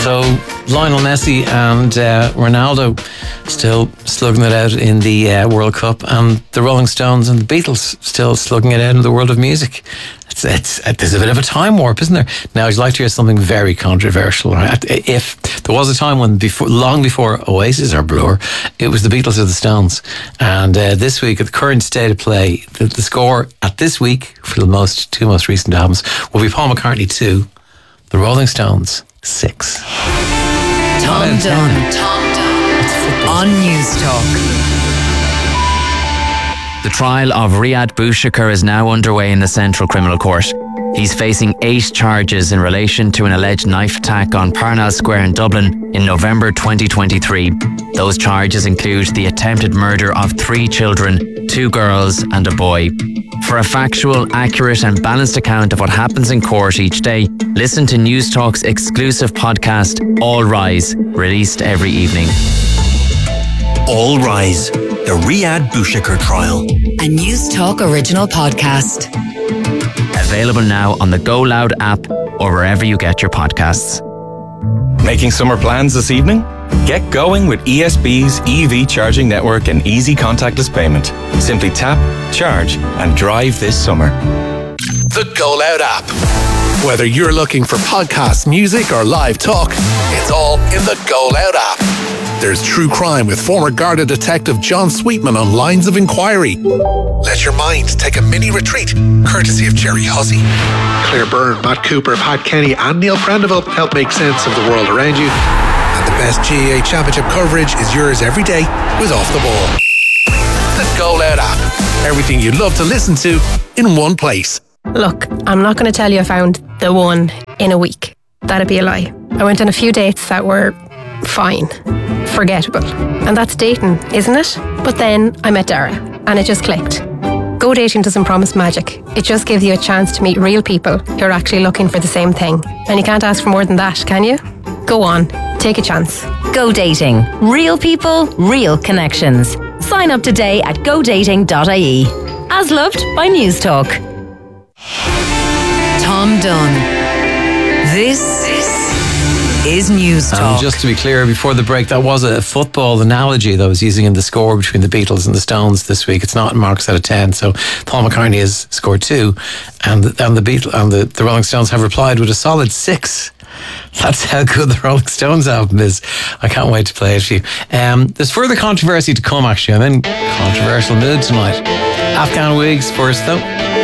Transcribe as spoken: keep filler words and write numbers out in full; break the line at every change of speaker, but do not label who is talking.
So Lionel Messi and uh, Ronaldo still slugging it out in the uh, World Cup, and the Rolling Stones and the Beatles still slugging it out in the world of music. It's, it's, uh, there's a bit of a time warp, isn't there? Now, I'd like to hear something very controversial. Right? If there was a time when, before, long before Oasis or Blur, it was the Beatles or the Stones. And uh, this week, at the current state of play, the, the score at this week for the most two most recent albums will be Paul McCartney two, the Rolling Stones six.
Tom Dunn. Tom Dunn. On News Talk.
The trial of Riyad Bouchakar is now underway in the Central Criminal Court. He's facing eight charges in relation to an alleged knife attack on Parnell Square in Dublin in November twenty twenty-three. Those charges include the attempted murder of three children, two girls and a boy. For a factual, accurate and balanced account of what happens in court each day, listen to News Talk's exclusive podcast, All Rise, released every evening.
All Rise, the Riyad Bouchakar trial.
A News Talk original podcast.
Available now on the Go Loud app or wherever you get your podcasts.
Making summer plans this evening? Get going with E S B's E V charging network and easy contactless payment. Simply tap, charge and drive this summer.
The Go Loud app. Whether you're looking for podcasts, music or live talk, it's all in the Go Loud app. There's true crime with former Garda detective John Sweetman on Lines of Inquiry. Let your mind take a mini retreat, courtesy of Jerry Hussey. Claire Byrne, Matt Cooper, Pat Kenny and Neil Prendeville help make sense of the world around you. And the best G A A Championship coverage is yours every day with Off the Ball. The Go Loud app. Everything you'd love to listen to in one place.
Look, I'm not going to tell you I found the one in a week. That'd be a lie. I went on a few dates that were fine, forgettable. And that's dating, isn't it? But then I met Dara and it just clicked. Go dating doesn't promise magic. It just gives you a chance to meet real people who are actually looking for the same thing. And you can't ask for more than that, can you? Go on, take a chance.
Go dating. Real people, real connections. Sign up today at go dating dot I E. As loved by News Talk. Tom Dunn. This is News Talk.
And just to be clear, before the break, that was a football analogy that I was using in the score between the Beatles and the Stones this week. It's not marks out of ten, so Paul McCartney has scored two, and and the Beatles and the, the Rolling Stones have replied with a solid six. That's how good the Rolling Stones album is. I can't wait to play it for you. Um, there's further controversy to come, actually. I'm in controversial mood tonight. Afghan Wigs first, though.